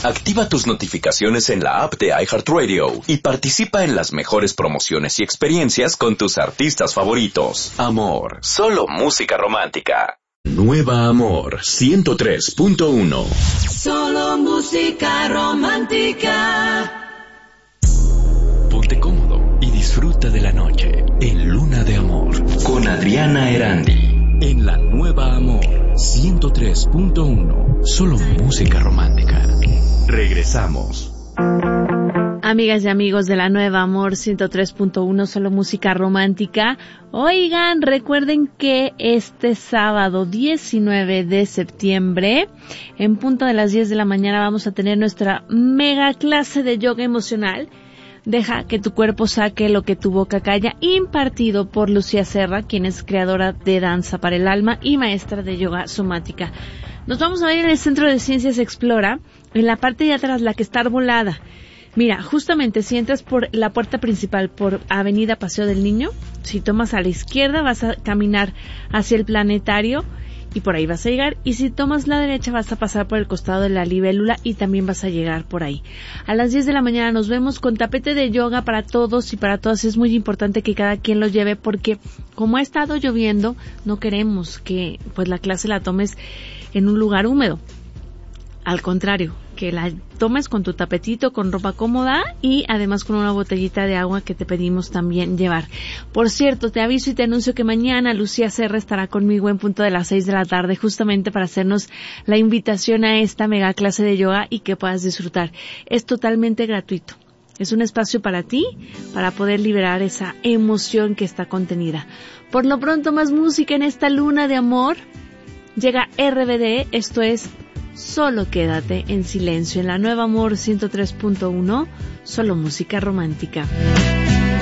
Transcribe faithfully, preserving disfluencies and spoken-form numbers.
Activa tus notificaciones en la app de iHeartRadio y participa en las mejores promociones y experiencias con tus artistas favoritos. Amor, solo música romántica. Nueva Amor ciento tres punto uno. Solo música romántica. Ponte cómodo y disfruta de la noche en Luna de Amor con Adriana Erandi. En la Nueva Amor ciento tres punto uno. Solo música romántica. Regresamos. Amigas y amigos de la Nueva Amor ciento tres punto uno, solo música romántica. Oigan, recuerden que este sábado diecinueve de septiembre, en punto de las diez de la mañana, vamos a tener nuestra mega clase de yoga emocional. Deja que tu cuerpo saque lo que tu boca calla, impartido por Lucía Serra, quien es creadora de Danza para el Alma y maestra de yoga somática. Nos vamos a ver en el Centro de Ciencias Explora, en la parte de atrás, la que está arbolada. Mira, justamente si entras por la puerta principal, por Avenida Paseo del Niño, si tomas a la izquierda vas a caminar hacia el planetario y por ahí vas a llegar, y si tomas la derecha vas a pasar por el costado de la libélula y también vas a llegar por ahí. A las diez de la mañana nos vemos con tapete de yoga para todos y para todas. Es muy importante que cada quien lo lleve porque como ha estado lloviendo, no queremos que pues la clase la tomes en un lugar húmedo. Al contrario, que la tomes con tu tapetito, con ropa cómoda y además con una botellita de agua que te pedimos también llevar. Por cierto, te aviso y te anuncio que mañana Lucía Serra estará conmigo en punto de las seis de la tarde justamente para hacernos la invitación a esta mega clase de yoga y que puedas disfrutar. Es totalmente gratuito. Es un espacio para ti, para poder liberar esa emoción que está contenida. Por lo pronto, más música en esta luna de amor. Llega R B D, esto es Solo quédate en silencio en la Nueva Amor ciento tres punto uno, solo música romántica.